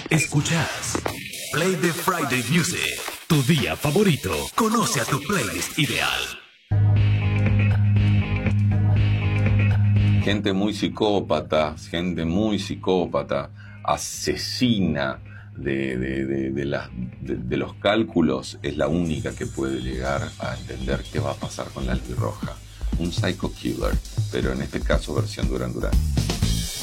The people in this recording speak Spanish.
Escuchás Play the Friday Music, tu día favorito. Conoce a tu playlist ideal. Gente muy psicópata, asesina de los cálculos, es la única que puede llegar a entender qué va a pasar con la luz roja. Un psycho killer, pero en este caso versión Duran Duran.